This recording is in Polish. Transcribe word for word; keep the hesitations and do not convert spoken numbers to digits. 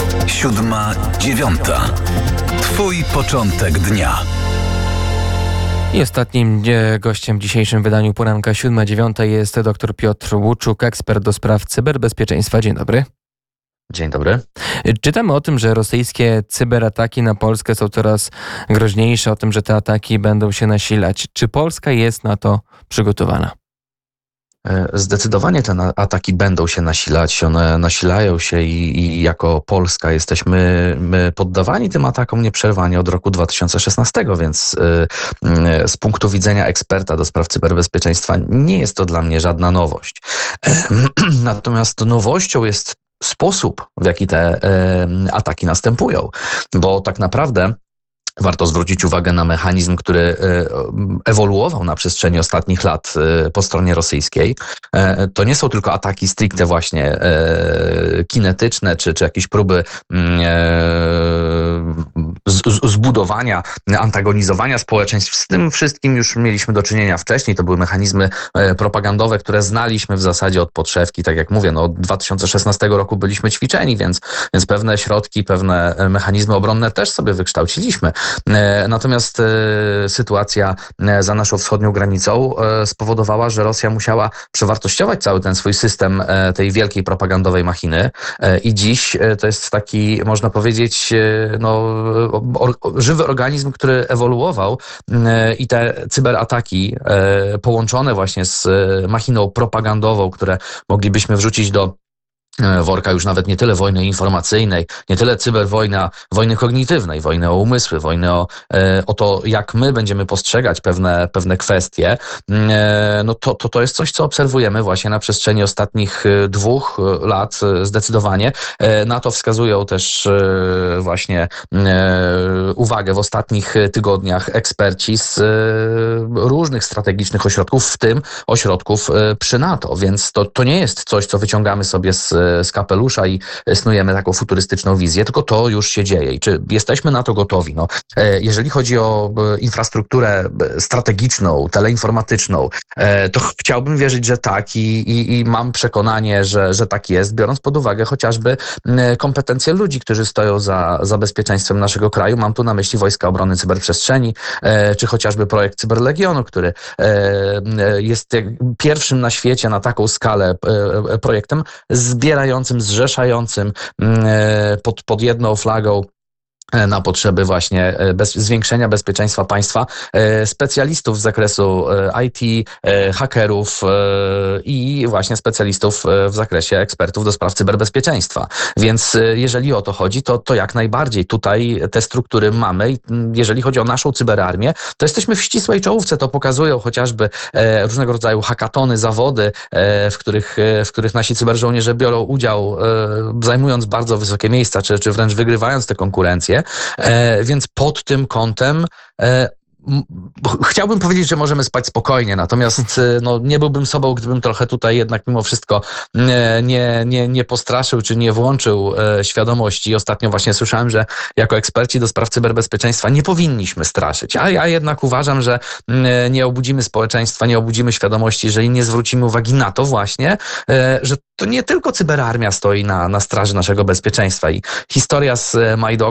Siódma, dziewiąta. Twój początek dnia. I ostatnim e, gościem w dzisiejszym wydaniu poranka siódma dziewiąta jest dr Piotr Łuczuk, ekspert do spraw cyberbezpieczeństwa. Dzień dobry. Dzień dobry. Czytamy o tym, że rosyjskie cyberataki na Polskę są coraz groźniejsze, o tym, że te ataki będą się nasilać. Czy Polska jest na to przygotowana? Zdecydowanie te ataki będą się nasilać, one nasilają się i, i jako Polska jesteśmy my poddawani tym atakom nieprzerwanie od roku dwa tysiące szesnastego, więc y, z punktu widzenia eksperta do spraw cyberbezpieczeństwa nie jest to dla mnie żadna nowość. Natomiast nowością jest sposób, w jaki te y, ataki następują, bo tak naprawdę warto zwrócić uwagę na mechanizm, który ewoluował na przestrzeni ostatnich lat po stronie rosyjskiej. To nie są tylko ataki stricte właśnie kinetyczne, czy, czy jakieś próby zbudowania, antagonizowania społeczeństw. Z tym wszystkim już mieliśmy do czynienia wcześniej. To były mechanizmy propagandowe, które znaliśmy w zasadzie od podszewki. Tak jak mówię, no od dwa tysiące szesnastego roku byliśmy ćwiczeni, więc, więc pewne środki, pewne mechanizmy obronne też sobie wykształciliśmy. Natomiast e, sytuacja za naszą wschodnią granicą e, spowodowała, że Rosja musiała przewartościować cały ten swój system e, tej wielkiej propagandowej machiny e, i dziś e, to jest taki, można powiedzieć, e, no, or, żywy organizm, który ewoluował e, i te cyberataki e, połączone właśnie z e, machiną propagandową, które moglibyśmy wrzucić do worka już nawet nie tyle wojny informacyjnej, nie tyle cyberwojna, wojny kognitywnej, wojny o umysły, wojny o, o to, jak my będziemy postrzegać pewne, pewne kwestie, no to, to, to jest coś, co obserwujemy właśnie na przestrzeni ostatnich dwóch lat zdecydowanie. Na to wskazują też właśnie uwagę w ostatnich tygodniach eksperci z różnych strategicznych ośrodków, w tym ośrodków przy NATO, więc to, to nie jest coś, co wyciągamy sobie z z kapelusza i snujemy taką futurystyczną wizję, tylko to już się dzieje. I czy jesteśmy na to gotowi? No, jeżeli chodzi o infrastrukturę strategiczną, teleinformatyczną, to chciałbym wierzyć, że tak i, i, i mam przekonanie, że, że tak jest, biorąc pod uwagę chociażby kompetencje ludzi, którzy stoją za, za bezpieczeństwem naszego kraju. Mam tu na myśli Wojska Obrony Cyberprzestrzeni, czy chociażby projekt Cyberlegionu, który jest pierwszym na świecie na taką skalę projektem zbierającym, zrzeszającym pod, pod jedną flagą na potrzeby właśnie bez, zwiększenia bezpieczeństwa państwa specjalistów z zakresu I T, hakerów i właśnie specjalistów w zakresie ekspertów do spraw cyberbezpieczeństwa. Więc jeżeli o to chodzi, to, to jak najbardziej tutaj te struktury mamy. Jeżeli chodzi o naszą cyberarmię, to jesteśmy w ścisłej czołówce. To pokazują chociażby różnego rodzaju hackatony, zawody, w których, w których nasi cyberżołnierze biorą udział, zajmując bardzo wysokie miejsca, czy, czy wręcz wygrywając te konkurencje. E, więc pod tym kątem e, m, chciałbym powiedzieć, że możemy spać spokojnie, natomiast e, no, nie byłbym sobą, gdybym trochę tutaj jednak mimo wszystko e, nie, nie, nie postraszył, czy nie włączył e, świadomości. Ostatnio właśnie słyszałem, że jako eksperci do spraw cyberbezpieczeństwa nie powinniśmy straszyć, a ja jednak uważam, że e, nie obudzimy społeczeństwa, nie obudzimy świadomości, jeżeli nie zwrócimy uwagi na to właśnie, e, że to nie tylko cyberarmia stoi na, na straży naszego bezpieczeństwa i historia z Majdogu